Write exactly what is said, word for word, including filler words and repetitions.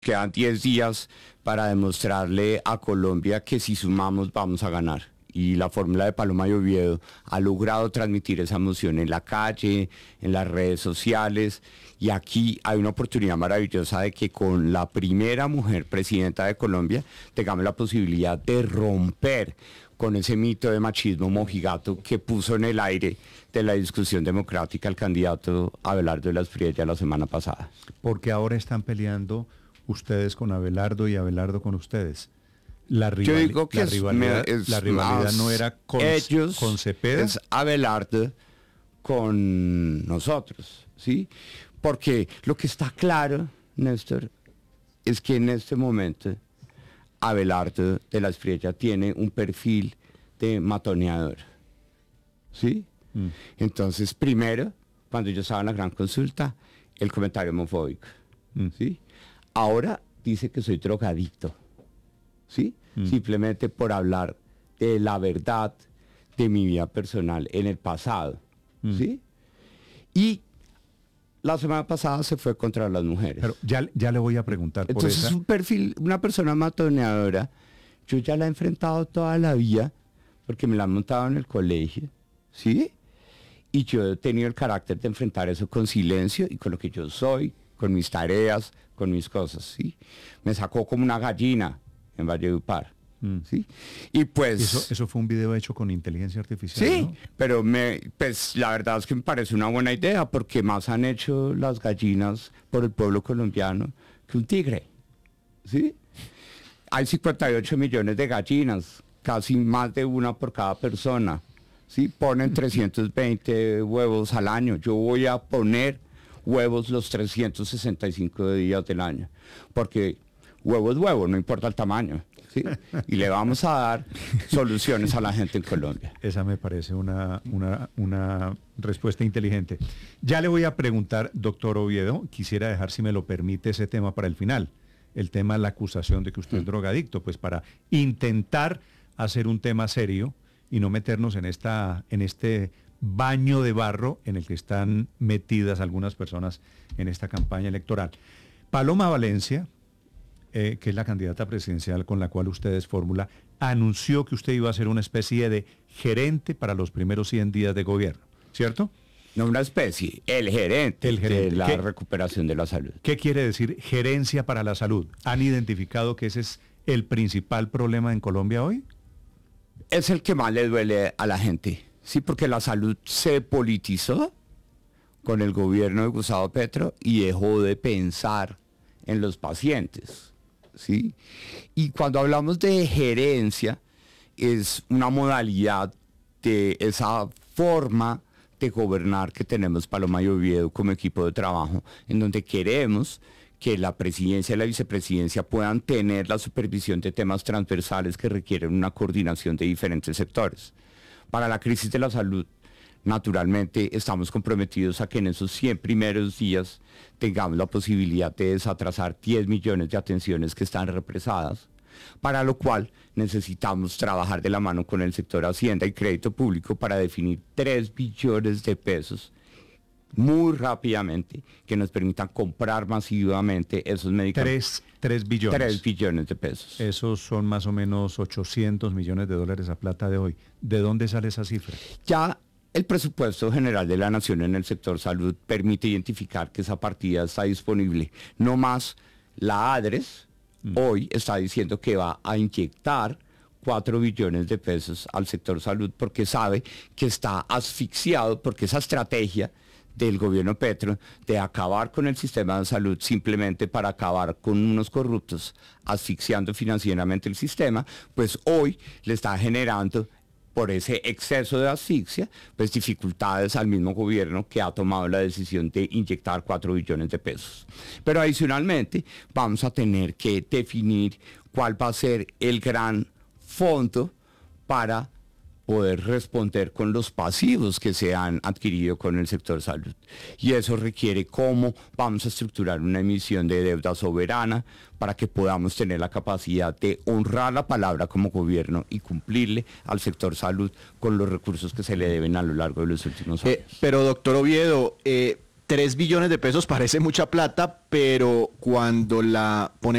Quedan diez días para demostrarle a Colombia que si sumamos vamos a ganar. Y la fórmula de Paloma y Oviedo ha logrado transmitir esa emoción en la calle, en las redes sociales. Y aquí hay una oportunidad maravillosa de que con la primera mujer presidenta de Colombia tengamos la posibilidad de romper con ese mito de machismo mojigato que puso en el aire de la discusión democrática el candidato Abelardo de la Espriella la semana pasada. Porque ahora están peleando ustedes con Abelardo y Abelardo con ustedes. La, rival, Yo digo que la es, rivalidad, es la rivalidad más no era con, ellos, con Cepeda. Es Abelardo con nosotros, ¿sí? Porque lo que está claro, Néstor, es que en este momento Abelardo de la Espriella tiene un perfil de matoneador, ¿sí? Mm. Entonces, primero, cuando yo estaba en la gran consulta, el comentario homofóbico, mm. ¿sí? Ahora dice que soy drogadicto, ¿sí? Mm. Simplemente por hablar de la verdad de mi vida personal en el pasado, mm. ¿sí? Y la semana pasada se fue contra las mujeres. Pero ya, ya le voy a preguntar por Entonces, esa. un perfil, una persona matoneadora, yo ya la he enfrentado toda la vida, porque me la han montado en el colegio, ¿sí? Y yo he tenido el carácter de enfrentar eso con silencio y con lo que yo soy, con mis tareas, con mis cosas, ¿sí? Me sacó como una gallina en Valledupar, mm. ¿sí? Y pues... Eso, eso fue un video hecho con inteligencia artificial, sí, ¿no? pero me, pues la verdad es que me parece una buena idea, porque más han hecho las gallinas por el pueblo colombiano que un tigre, ¿sí? Hay cincuenta y ocho millones de gallinas, casi más de una por cada persona, ¿sí? Ponen trescientos veinte huevos al año. Yo voy a poner huevos los trescientos sesenta y cinco días del año, porque huevo es huevo, no importa el tamaño, ¿sí? Y le vamos a dar soluciones a la gente en Colombia. Esa me parece una, una, una respuesta inteligente. Ya le voy a preguntar, doctor Oviedo, quisiera dejar, si me lo permite, ese tema para el final, el tema de la acusación de que usted es drogadicto, pues para intentar hacer un tema serio y no meternos en, esta, en este baño de barro en el que están metidas algunas personas en esta campaña electoral. Paloma Valencia, eh, que es la candidata presidencial con la cual ustedes fórmula, anunció que usted iba a ser una especie de gerente para los primeros cien días de gobierno, ¿cierto? No una especie, el gerente, el gerente. de la ¿Qué, recuperación de la salud. ¿Qué quiere decir gerencia para la salud? ¿Han identificado que ese es el principal problema en Colombia hoy? Es el que más le duele a la gente, sí, porque la salud se politizó con el gobierno de Gustavo Petro y dejó de pensar en los pacientes, ¿sí? Y cuando hablamos de gerencia, es una modalidad de esa forma de gobernar que tenemos Paloma y Oviedo como equipo de trabajo, en donde queremos que la presidencia y la vicepresidencia puedan tener la supervisión de temas transversales que requieren una coordinación de diferentes sectores. Para la crisis de la salud, naturalmente, estamos comprometidos a que en esos cien primeros días tengamos la posibilidad de desatrasar diez millones de atenciones que están represadas, para lo cual necesitamos trabajar de la mano con el sector Hacienda y Crédito Público para definir tres billones de pesos muy rápidamente, que nos permitan comprar masivamente esos medicamentos. Tres, tres billones. Tres billones de pesos. Esos son más o menos ochocientos millones de dólares a plata de hoy. ¿De dónde sale esa cifra? Ya el presupuesto general de la Nación en el sector salud permite identificar que esa partida está disponible. No más la ADRES mm. hoy está diciendo que va a inyectar cuatro billones de pesos al sector salud porque sabe que está asfixiado, porque esa estrategia del gobierno Petro de acabar con el sistema de salud simplemente para acabar con unos corruptos asfixiando financieramente el sistema, pues hoy le está generando, por ese exceso de asfixia, pues dificultades al mismo gobierno que ha tomado la decisión de inyectar cuatro billones de pesos. Pero adicionalmente vamos a tener que definir cuál va a ser el gran fondo para poder responder con los pasivos que se han adquirido con el sector salud. Y eso requiere cómo vamos a estructurar una emisión de deuda soberana para que podamos tener la capacidad de honrar la palabra como gobierno y cumplirle al sector salud con los recursos que se le deben a lo largo de los últimos años. Eh, pero doctor Oviedo, eh, tres billones de pesos parece mucha plata, pero cuando la ponemos